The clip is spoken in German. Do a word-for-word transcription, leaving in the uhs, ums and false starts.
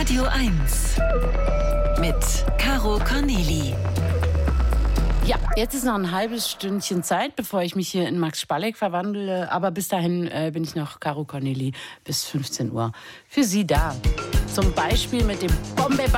Radio eins mit Caro Corneli. Ja, jetzt ist noch ein halbes Stündchen Zeit, bevor ich mich hier in Max Spalleck verwandle. Aber bis dahin äh, bin ich noch Caro Corneli bis fünfzehn Uhr für Sie da. Zum Beispiel mit dem Bombe